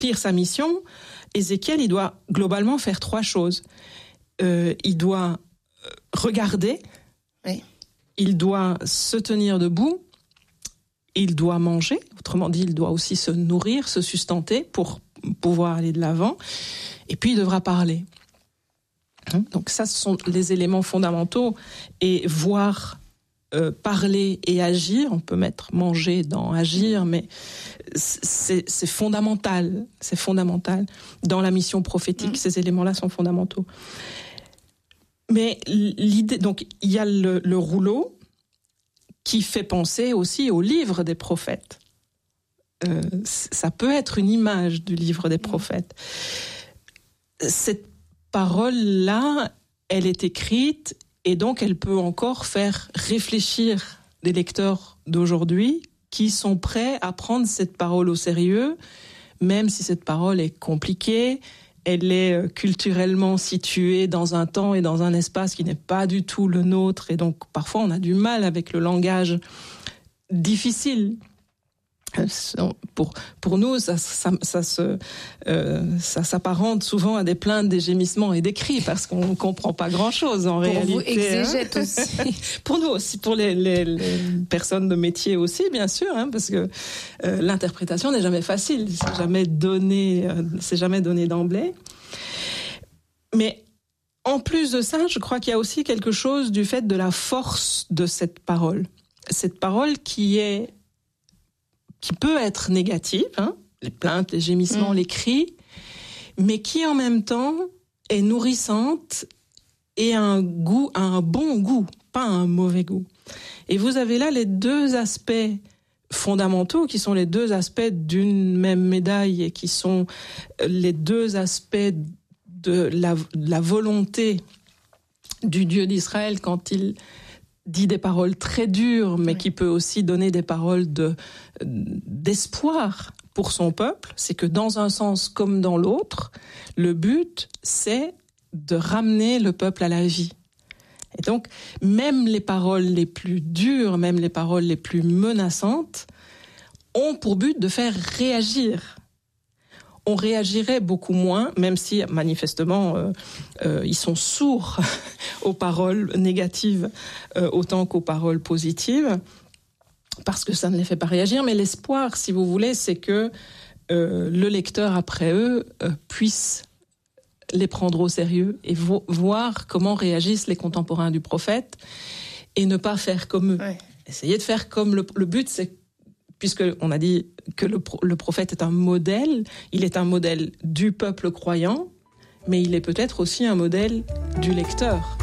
remplir sa mission, Ézéchiel, il doit globalement faire 3 choses. Il doit regarder, oui. Il doit se tenir debout, il doit manger, autrement dit, il doit aussi se nourrir, se sustenter pour pouvoir aller de l'avant, et puis il devra parler. Donc ça, ce sont les éléments fondamentaux, et voir, parler et agir, on peut mettre manger dans agir, mais c'est fondamental, dans la mission prophétique, ces éléments-là sont fondamentaux. Mais l'idée, donc il y a le rouleau qui fait penser aussi au livre des prophètes. Ça peut être une image du livre des prophètes. Cette parole-là, elle est écrite et donc elle peut encore faire réfléchir les lecteurs d'aujourd'hui qui sont prêts à prendre cette parole au sérieux, même si cette parole est compliquée, elle est culturellement située dans un temps et dans un espace qui n'est pas du tout le nôtre, et donc parfois on a du mal avec le langage difficile. Pour nous, ça s'apparente souvent à des plaintes, des gémissements et des cris, parce qu'on ne comprend pas grand-chose en réalité. Pour vous, exégète aussi. Pour nous aussi, pour les personnes de métier aussi, bien sûr, parce que l'interprétation n'est jamais facile, c'est jamais donné d'emblée. Mais en plus de ça, je crois qu'il y a aussi quelque chose du fait de la force de cette parole. Cette parole qui peut être négative, les plaintes, les gémissements, les cris, mais qui en même temps est nourrissante et a un bon goût, pas un mauvais goût. Et vous avez là les 2 aspects fondamentaux qui sont les 2 aspects d'une même médaille et qui sont les 2 aspects de la volonté du Dieu d'Israël quand il dit des paroles très dures, mais qui peut aussi donner des paroles d'espoir pour son peuple. C'est que dans un sens comme dans l'autre, le but, c'est de ramener le peuple à la vie. Et donc, même les paroles les plus dures, même les paroles les plus menaçantes, ont pour but de faire réagir. On réagirait beaucoup moins, même si manifestement ils sont sourds aux paroles négatives autant qu'aux paroles positives, parce que ça ne les fait pas réagir. Mais l'espoir, si vous voulez, c'est que le lecteur après eux puisse les prendre au sérieux et voir comment réagissent les contemporains du prophète et ne pas faire comme eux. Ouais. Essayer de faire comme le but, c'est, puisqu'on a dit que le prophète est un modèle, il est un modèle du peuple croyant, mais il est peut-être aussi un modèle du lecteur.